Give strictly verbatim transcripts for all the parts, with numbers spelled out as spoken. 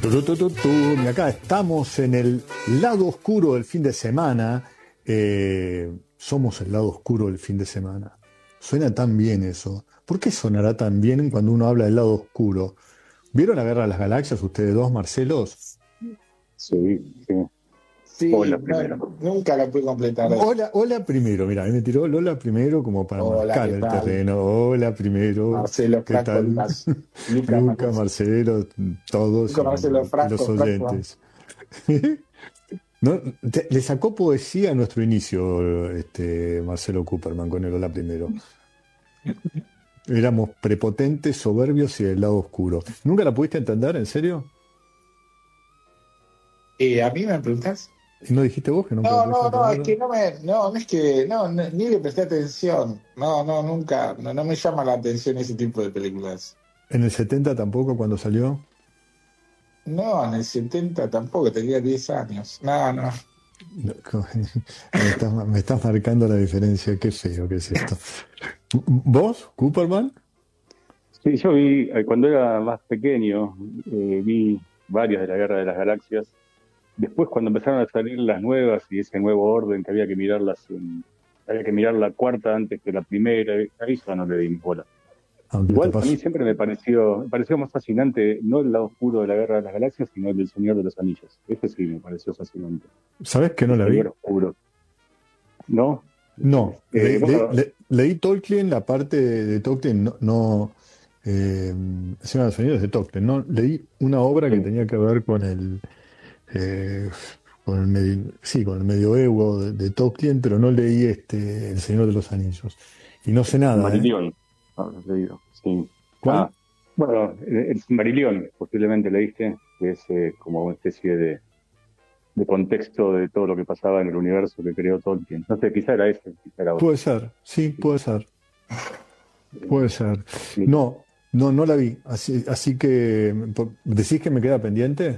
Tu, tu, tu, tu. Y acá estamos en el lado oscuro del fin de semana. Eh, somos el lado oscuro del fin de semana. Suena tan bien eso. ¿Por qué sonará tan bien cuando uno habla del lado oscuro? ¿Vieron la Guerra de las Galaxias ustedes dos, Marcelos? Sí, sí. Sí, Hola no, primero. nunca la pude completar. Hola, hola primero. Mira, a mí me tiró Lola primero como para Hola, marcar ¿qué el tal? terreno. Hola primero. Marcelo ¿Qué Franco, tal? Lucas, Lucas Luca, Marcos. Marcelo, todos Lucas Marcelo y, y los Franco, Franco. oyentes. No, te- le sacó poesía a nuestro inicio, este, Marcelo Cooperman, con el Hola Primero. Éramos prepotentes, soberbios y del lado oscuro. ¿Nunca la pudiste entender, en serio? Eh, ¿a mí me preguntás? ¿Y no dijiste vos que nunca la No, pudiste no, no, es entender? que no me, no, no es que, no, no, ni le presté atención. No, no, nunca, no, no me llama la atención ese tipo de películas. ¿En el setenta tampoco, cuando salió? No, en el setenta tampoco, tenía diez años. No, no. No, co- Me estás, me estás marcando la diferencia. Qué feo que es esto. ¿Vos, Cooperman? Sí, yo vi, eh, cuando era más pequeño, eh, vi varias de la Guerra de las Galaxias. Después, cuando empezaron a salir las nuevas y ese nuevo orden que había que mirarlas, en- había que mirar la cuarta antes que la primera, eh, ahí ya no le di bola. Aunque te Igual a mí paso. siempre me pareció, me pareció más fascinante, no el lado oscuro de la Guerra de las Galaxias, sino el del Señor de los Anillos. Ese sí me pareció fascinante. ¿Sabés que no la Ese vi? libro oscuro, ¿no? No, Eh, le- le- bueno, le- leí Tolkien, la parte de, de Tolkien, no, no eh, El Señor de los Anillos de Tolkien, no, leí una obra que sí. tenía que ver con el, eh, con el, medi- sí, con el medioevo de, de Tolkien, pero no leí este, El Señor de los Anillos. Y no sé nada, ¿eh? Marillion, habrás leído, sí. ¿Cuál? Ah, bueno, el el Marillion, posiblemente leíste, que es eh, como una especie de, de contexto de todo lo que pasaba en el universo que creó Tolkien. No sé, quizá era ese, quizá era otro. Puede ser, sí, puede ser, Eh, puede ser. sí. No, no, no la vi, así, así que, por- ¿decís que me queda pendiente?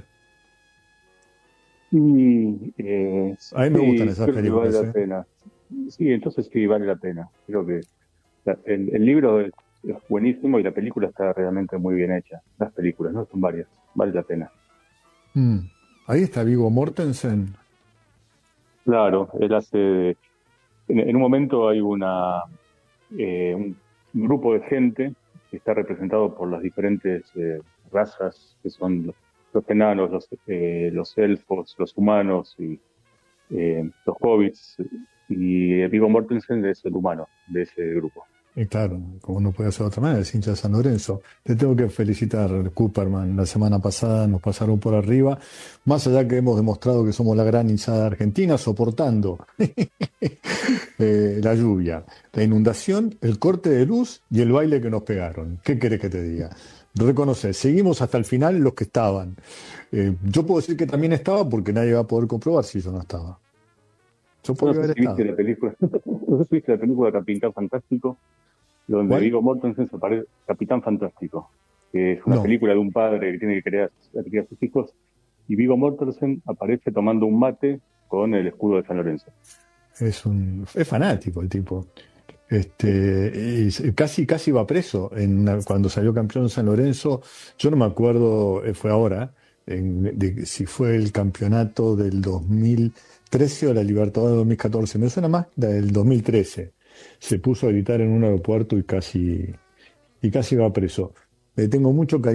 Y eh, A mí me gustan sí, esas creo que vale películas, la ¿eh? pena. Sí, entonces sí, vale la pena. Creo que la- el, el libro es, es buenísimo y la película está realmente muy bien hecha. Las películas, ¿no? Son varias, vale la pena. Mm. Ahí está Viggo Mortensen. Claro, él hace... de- En, en un momento hay una eh, un grupo de gente que está representado por las diferentes eh, razas, que son los, los enanos, los, eh, los elfos, los humanos y eh, los hobbits. Y Viggo Mortensen es el humano de ese grupo. Y claro, como no puede ser de otra manera, es hincha de San Lorenzo. Te tengo que felicitar, Cooperman. La semana pasada nos pasaron por arriba, más allá que hemos demostrado que somos la gran hinchada de Argentina, soportando eh, la lluvia, la inundación, el corte de luz y el baile que nos pegaron. ¿Qué querés que te diga? Reconocer, seguimos hasta el final los que estaban. Eh, yo puedo decir que también estaba porque nadie va a poder comprobar si yo no estaba. Yo Yo no podría sé haber si viste estado. la película, no sé si viste la película Capitán Fantástico, donde ¿Cuál? Viggo Mortensen se aparece Capitán Fantástico, que es una No. película de un padre que tiene que crear a criar a sus hijos, y Viggo Mortensen aparece tomando un mate con el escudo de San Lorenzo. Es un, es fanático el tipo. Sí. Este, y se- casi, casi va preso en una- cuando salió campeón San Lorenzo. Yo no me acuerdo, eh, fue ahora, en- de si fue el campeonato del dos mil trece o la Libertadores del dos mil catorce. Me suena más la del dos mil trece. Se puso a gritar en un aeropuerto y casi, y casi va preso. Le tengo mucho cariño.